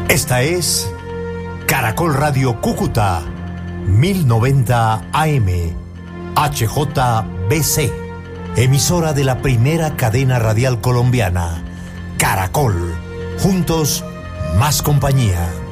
Esta es Caracol Radio Cúcuta, 1090 AM, HJBC, emisora de la primera cadena radial colombiana, Caracol. Juntos, más compañía.